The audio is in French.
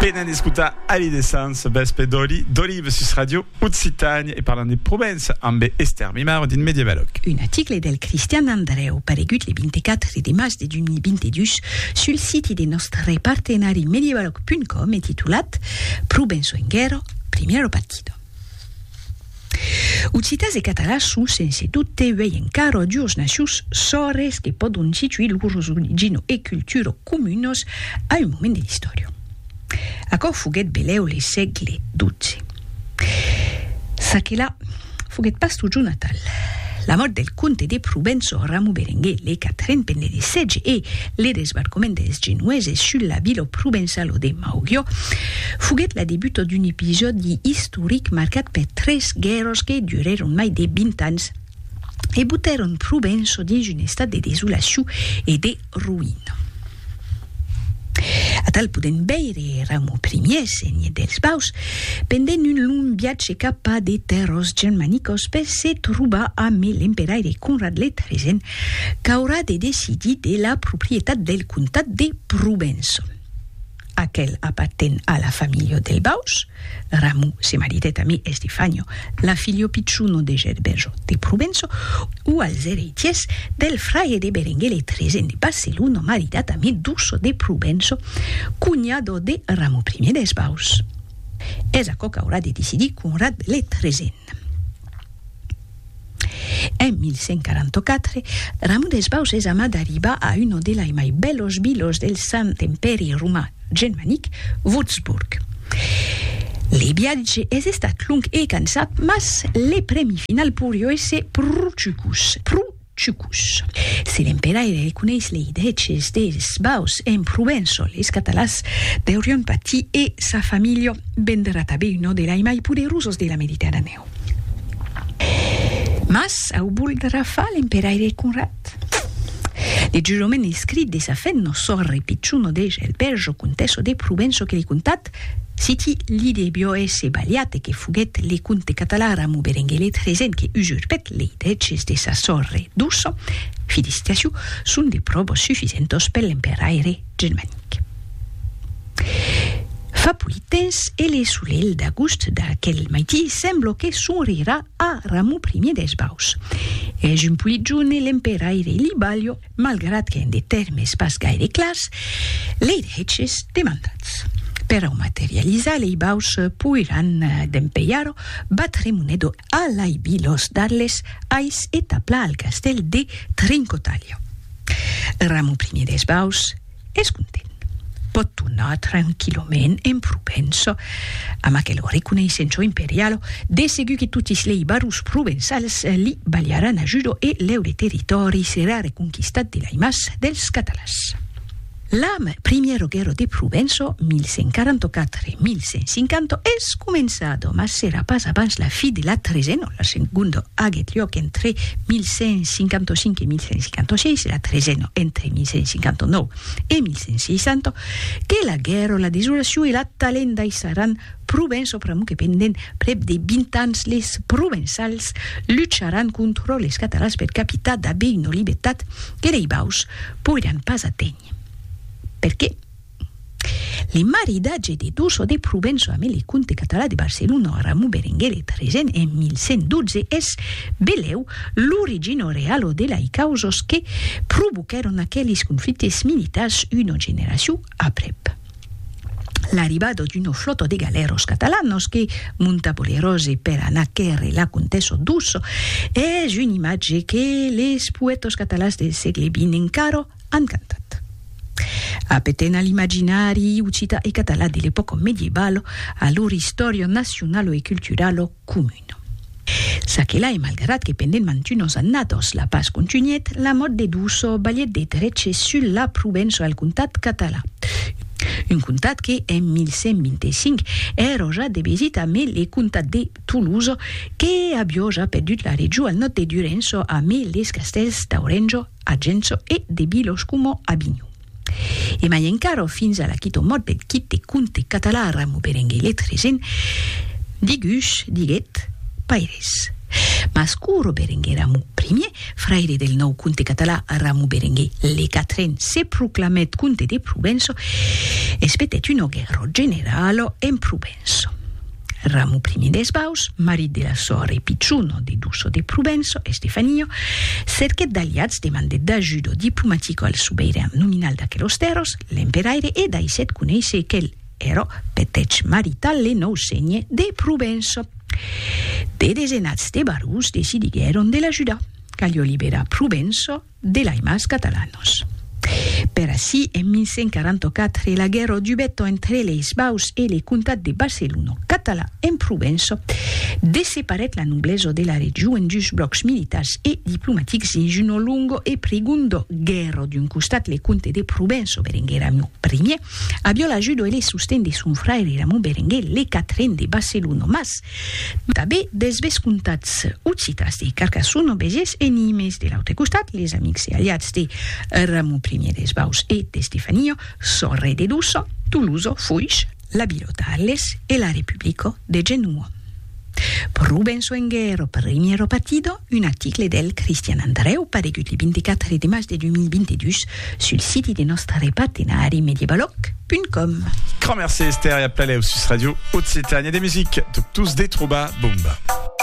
Appena discuta all'idescenza Bespe d'Olive sus Radio Occitania e parlando di Provenza ambe Esther Mimaro din Medievaloc. Un article del Cristian Andreu paregut le 24 de maig de 2022 sul site de nostre partenari medievaloc.com intitulat Provenzo in guerra, primero partido. Ucitas e català su sense tutte veien caro dius nacius sores che podun situi lurs origino e cultura comunos a un moment de l'historia. Acor fuguet beleu le segle XII. Sa che là fuguet pas tugiu natal. La mort del conte de Provenzo Ramu Berenguer le 4 penne de segge e le desbarcament des genueses sulla vilo provenzalo de Maughio fuguet la debuto d'un episodi historic marcat per 3 guerros che dureron mai de 20 ans e buteron Provenzo dins un estat de desolació e de ruïna. A tal puden beire Ramu I segne dels baus pendent un long viatge cap a de terros germanicos per se trobar amb l'emperaire Conrad III qu'haurà de decidir de la proprietat del comtat de Provenzo. Aquel appartén a la famiglia del baus. Ramu se maritet a mi Estefanio, la figlio picciuno de Gerbergo de Provenzo, o als heretiers del fraie de Berenguer III de Barcelona, maritat a mi Dusso de Provenzo, cunyado de Ramu I des baus. És aquò que haurà de decidir Conrad III. En 1144, Ramu des baus és amat d'arribar a uno de lai mai bellos vilos del Sant Imperi Romà Germanic, Würzburg. Le viatge és estat lung e cansat, mas le premi final purio ese Pruciucus. Se l'emperaire reconeix le idees des baus en Provenzo, les catalans deurion patir e sa famiglia vendrà també uno de lai mai poderosos de la Mediterraneo. Mas au voldrà fa l'emperaire Conrad. Le giurament escrit de sa fent no sorre picciuno de Gerbergo, contesso de Provenzo che li contat, siti l'ide bio esse baliate che fuguet le conte català Ramu Berenguer III che usurpet le idees de sa sorre Dusso, fidestiaciu sunt de probos sufficientos per l'emperaire germanic. Fa politens e le sulel d'agost d'aquel maití semblo que s'unrirà a Ramu I des baus. És un politjune l'emperaire Libalio, malgrat que en de termes pas gaire clars, le idees demandats. Per a materialitzar les baus puiran d'empeiaro batre monedo a lai vilos d'Arles ais e tapla al castell de Trincotalia. Ramu I des baus és content. Pot tornar tranquillament en Provenzo, amb aquell reconeixenço imperialo, de segur que tots les barus provenzals li baliaran ajuda e l'eure territori serà reconquistat de l'aimas dels catalans. La primera guerra de Provenzo, 1144-1150, és començada, mas serà pas abans la fi de la tresena. La segunda haguet lloc entre 1155 i 1156, la tresena entre 1159 i 1160, que la guerra, la desolació i la talent deixaran Provenzo premu que pendent prep de 20 anys les provenzals llucharan contra les catalans per capitar d'haver una llibertat que les baus podran pas atènyer. Perché le maridatge de Dusso de Provenzo amb el conte català de Barcelona Ramu Berenguer III en 1112 és beleu l'origine realo de les causos que provocaron aquells conflictes militars una generació aprep. L'arribada d'una flota de galeros catalanos que munta poderose per anar querre la contesso Dusso és una imatge que les poetos catalans del segle XX encara han cantat. Apeten all'imaginari ucita e català de l'epoca medievale a lor historia nazionale e culturale comune. Sa che là, malgrat que pendent mantunos annatos la pas continuet, la mort de Dusso baliet de trece sulla Provenzo al comtat català. Un comtat que en 1125 era ja de visita amb el comtat de Toulouse que havia ja perdut la regió al nord de Durenzo amb les castells d'Aurenjo, Argenzo e de vilos como Avignon. E mai encara fins a la quito mort del quite conte català Ramu Berenguer III diguet paires. Mascuro Berenguer Ramu I, fraire del nou conte català Ramu Berenguer le 4 se proclamet conte de Provenzo Espetè una guerra generale in Provenzo. Ramu I des Baus, marit de la sora e picciuno di Dusso de Provenzo e Stefanio, cerchet d'aliats demandet d'ajudo diplomatico al subeiran nominal d'aquelos terros, l'emperaire, e daiset conèisser qu'el ero petèch marital le nou segne de Provenzo. De desenats de barus decidigueron de l'ajudar, calio libera Provenzo de l'aimas catalanos. Per així, en 1144, la guerra duvet entre les Baus e le comtat de Barcelona català en Provenço deseparet la noblesa de la regió en dus blocs militars e diplomatics in una lunga e pregundo guerra d'un costat le comte de Provenço Berenguer Ramon I aviò l'ajudo e le sosten de son frère Ramon Berenguer le catren de Barcelona, mas també des vescomtats occitats de Carcassonne, Béziers e Nimes de l'altre costat, les amics e aliats de Ramon I des Baus e de Stefanio, Sorre de Dusso, Toulouse, Foix, la Bilotarles e la Repubblica de Genua. Provenço en guerra, primo partido, un article del Christian Andreu, paregut le 24 de mars de 2022 sul site de nostre partenari medievaloc.com. Grand merci Esther et à Palais au Sus Radio Haute-Citagne et des musiques de tous des Trouba Bomba.